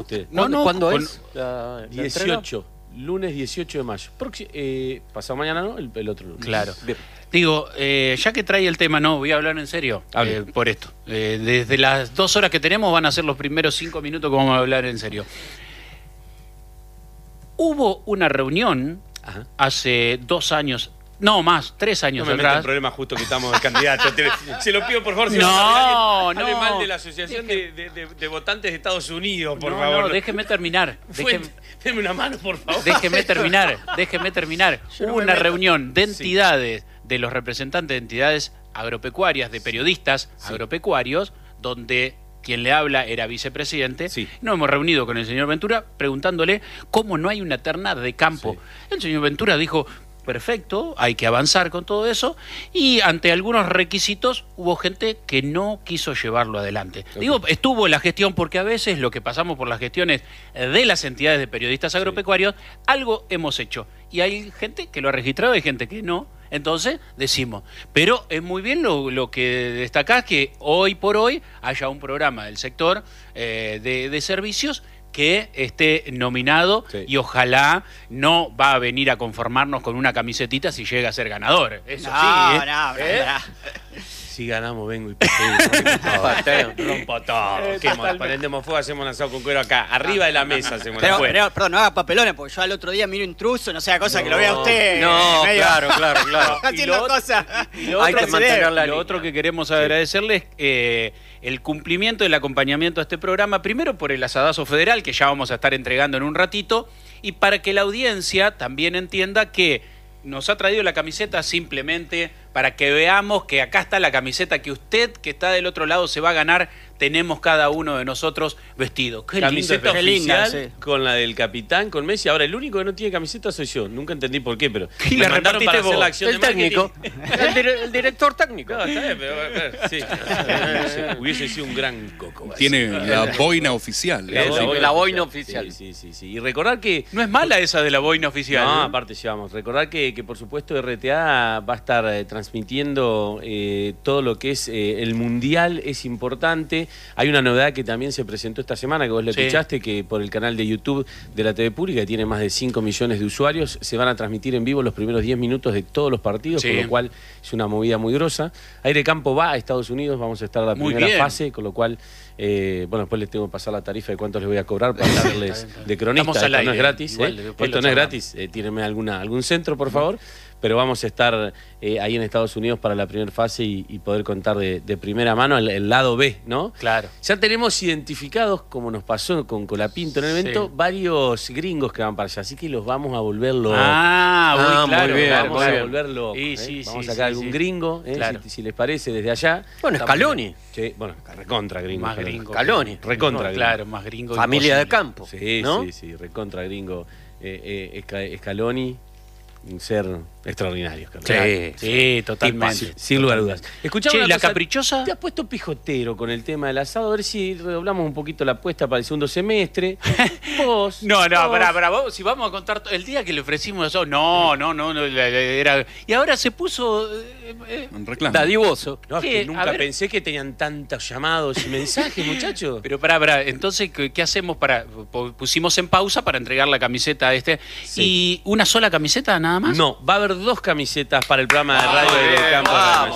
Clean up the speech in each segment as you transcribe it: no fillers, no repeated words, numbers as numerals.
¿Cuándo es? La 18, lunes 18 de mayo. Pasado mañana, ¿no? El otro lunes. Claro. Bien. Digo, ya que trae el tema, no, voy a hablar en serio por esto. Desde las 2 horas que tenemos van a ser los primeros 5 minutos que vamos a hablar en serio. Hubo una reunión hace 2 años, no más, 3 años atrás. No me meto en problema justo que estamos de candidato. Se lo pido por favor. Si hable mal de la Asociación de Votantes de Estados Unidos, por favor. No, déjeme terminar. Deme una mano, por favor. Déjeme terminar. Hubo una reunión de entidades, de los representantes de entidades agropecuarias, de periodistas agropecuarios, donde quien le habla era vicepresidente. Nos hemos reunido con el señor Ventura preguntándole cómo no hay una terna de campo. El señor Ventura dijo: perfecto, hay que avanzar con todo eso, y ante algunos requisitos hubo gente que no quiso llevarlo adelante. Digo, estuvo la gestión, porque a veces lo que pasamos por las gestiones de las entidades de periodistas agropecuarios, algo hemos hecho, y hay gente que lo ha registrado y hay gente que no. Entonces decimos, pero es muy bien lo que destacás, que hoy por hoy haya un programa del sector de servicios que esté nominado, y ojalá no va a venir a conformarnos con una camisetita si llega a ser ganador. Eso Si ganamos, vengo y rompo todo. Prendemos fuego, hacemos un asado con cuero acá, arriba de la mesa hacemos la fuego. Perdón, no haga papelones, porque yo al otro día miro intruso, no sea cosa que lo vea usted. No, claro. Haciendo cosas. Lo otro que queremos agradecerles el cumplimiento del acompañamiento a este programa, primero por el asadazo federal, que ya vamos a estar entregando en un ratito, y para que la audiencia también entienda que nos ha traído la camiseta simplemente para que veamos que acá está la camiseta que usted, que está del otro lado, se va a ganar. Tenemos cada uno de nosotros vestido. Qué camiseta oficial, con la del capitán, con Messi. Ahora, el único que no tiene camiseta soy yo. Nunca entendí por qué, pero me mandaron para hacer la acción el técnico. El director técnico. No, está bien, pero sí. Hubiese sido un gran coco. Tiene la boina oficial. La boina oficial. Sí. Y recordar que... No es mala esa de la boina oficial. No, aparte llevamos. Recordar que por supuesto RTA va a estar transmitiendo todo lo que es el Mundial. Es importante. Hay una novedad que también se presentó esta semana, que vos le escuchaste, que por el canal de YouTube de la TV Pública, que tiene más de 5 millones de usuarios, se van a transmitir en vivo los primeros 10 minutos de todos los partidos, con lo cual es una movida muy grosa. Aire Campo va a Estados Unidos, vamos a estar en la primera fase, con lo cual, bueno, después les tengo que pasar la tarifa de cuánto les voy a cobrar para darles de cronista. Esto no es gratis, esto no es gratis, tírenme algún centro, por favor. Pero vamos a estar ahí en Estados Unidos para la primera fase y poder contar de primera mano el lado B, ¿no? Claro. Ya tenemos identificados, como nos pasó con Colapinto en el evento, varios gringos que van para allá, así que los vamos a volver locos. Claro, muy bien, vamos a volver locos. Vamos a sacar algún gringo, si les parece, desde allá. Bueno, Scaloni. Bueno, recontra gringo. Más gringo. Scaloni. Recontra gringo. Claro, más gringo. Familia de campo. Sí, recontra gringo. Scaloni. Un ser extraordinario. Sí, totalmente. Sin lugar a dudas. Escuchame, la caprichosa. Te has puesto pijotero con el tema del asado. A ver si redoblamos un poquito la apuesta para el segundo semestre. Vos. Vos, si vamos a contar el día que le ofrecimos asado. No. Era, y ahora se puso dadivoso. No, es que nunca pensé que tenían tantos llamados y mensajes, muchachos. Pero entonces, ¿qué hacemos? Pusimos en pausa para entregar la camiseta a y una sola camiseta nada más. No, va a haber 2 camisetas para el programa de radio del campo.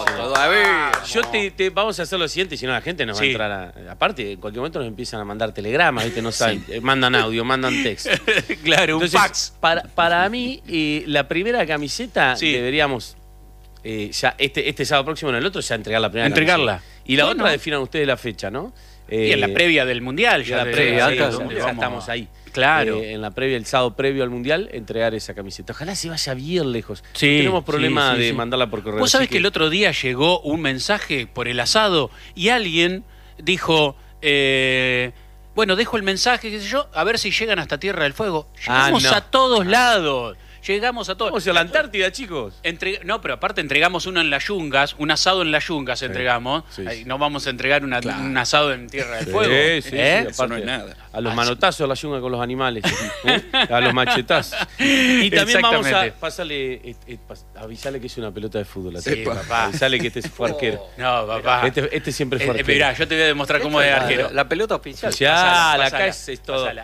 Vamos a hacer lo siguiente, si no la gente nos va a entrar aparte, en cualquier momento nos empiezan a mandar telegramas, ¿viste? No saben, mandan audio, mandan texto. Claro, entonces, un fax. Para mí, la primera camiseta deberíamos ya este sábado próximo, en el otro, ya entregar la primera camiseta. Y la otra definan ustedes la fecha, ¿no? Y en la previa del Mundial. Ya estamos ahí. Claro. En la previa, el sábado previo al Mundial, entregar esa camiseta. Ojalá se vaya bien lejos. No tenemos problema de mandarla por correo. Vos sabés que el otro día llegó un mensaje por el asado y alguien dijo, bueno, dejo el mensaje, qué sé yo, a ver si llegan hasta Tierra del Fuego. Llegamos a todos lados. Llegamos a todo. Vamos a la Antártida, chicos. No, pero aparte entregamos uno en las Yungas, un asado en las Yungas entregamos. Sí. Ahí no vamos a entregar un asado en Tierra del Fuego. Sí, Eso no es nada. A los manotazos, la yunga con los animales. A los machetazos. Y también vamos a avisarle que es una pelota de fútbol. Sí, papá. Avisarle que este fue arquero. No, papá. Este siempre fue arquero. Mirá, yo te voy a demostrar cómo es arquero. La pelota oficial. Ya, Pasala, acá es todo. pasala.